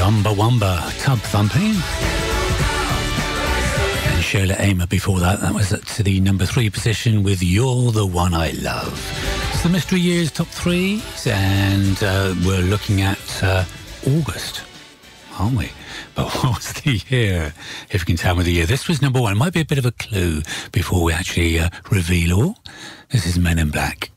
Chumbawamba, Tub Thumping. And Shola Amer before that. That was to the number 3 position with You're the One I Love. It's the Mystery Years Top 3s, and we're looking at August, aren't we? But what was the year? If you can tell me the year. This was number 1. It might be a bit of a clue before we actually reveal all. This is Men in Black.